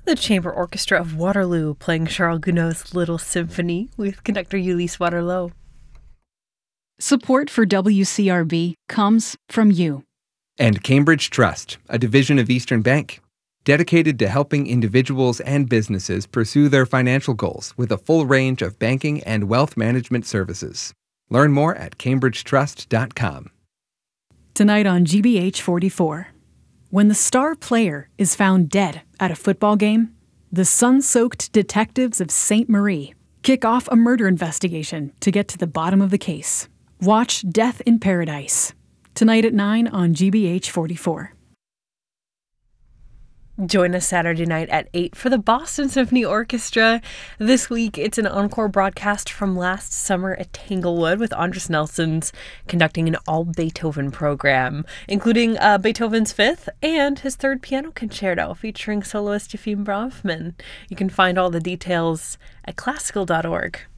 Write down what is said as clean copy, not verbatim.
The Chamber Orchestra of Waterloo playing Charles Gounod's Little Symphony with conductor Ulysse Waterloo. Support for WCRB comes from you. And Cambridge Trust, a division of Eastern Bank, dedicated to helping individuals and businesses pursue their financial goals with a full range of banking and wealth management services. Learn more at cambridgetrust.com. Tonight on GBH 44. When the star player is found dead at a football game, the sun-soaked detectives of St. Marie kick off a murder investigation to get to the bottom of the case. Watch Death in Paradise, tonight at 9 on GBH 44. Join us Saturday night at 8 for the Boston Symphony Orchestra. This week, it's an encore broadcast from last summer at Tanglewood with Andris Nelsons conducting an all-Beethoven program, including Beethoven's Fifth and his Third Piano Concerto featuring soloist Yefim Bronfman. You can find all the details at classical.org.